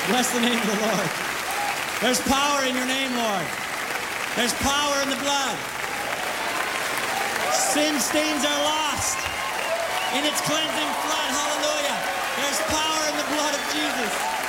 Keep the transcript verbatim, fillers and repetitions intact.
Bless the name of the Lord. There's power in your name, Lord. There's power in the blood. Sin stains are lost in its cleansing flood. Hallelujah. There's power in the blood of Jesus.